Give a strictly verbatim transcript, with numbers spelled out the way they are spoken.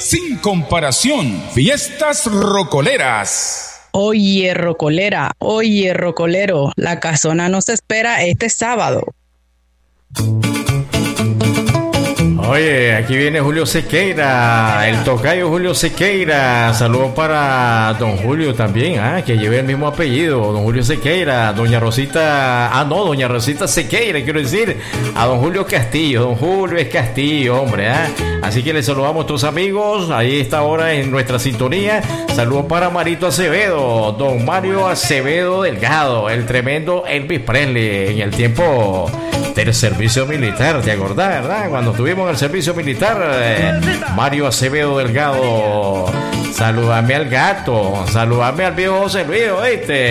sin comparación. Fiestas Rocoleras. Oye, rocolera, oye, rocolero, la casona nos espera este sábado. Oye, aquí viene Julio Sequeira, el tocayo Julio Sequeira. Saludos para don Julio también, ¿ah? Que lleve el mismo apellido, don Julio Sequeira. Doña Rosita, ah no, doña Rosita Sequeira, quiero decir, a don Julio Castillo. Don Julio es Castillo, hombre, ¿ah? Así que les saludamos a todos amigos, ahí está ahora en nuestra sintonía. Saludos para Marito Acevedo, don Mario Acevedo Delgado, el tremendo Elvis Presley en el tiempo del servicio militar, ¿te acordás, verdad? Cuando estuvimos en el servicio militar, eh, Mario Acevedo Delgado. Saludame al gato, saludame al viejo José Luis, ¿oíste?